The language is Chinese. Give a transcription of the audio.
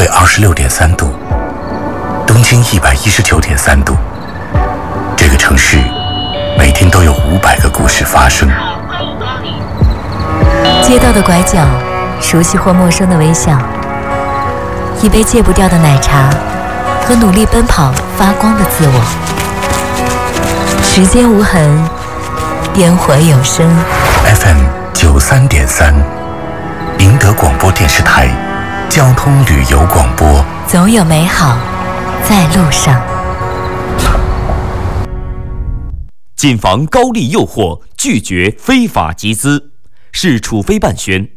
为26.3度，东经119.3度。这个城市每天都有500个故事发生。 街道的拐角，熟悉或陌生的微笑，一杯戒不掉的奶茶和努力奔跑发光的自我。时间无痕，烟火有声。 FM 93.3，宁德广播电视台交通旅游广播， 总有美好在路上。 谨防高利诱惑，拒绝非法集资。市处非办宣。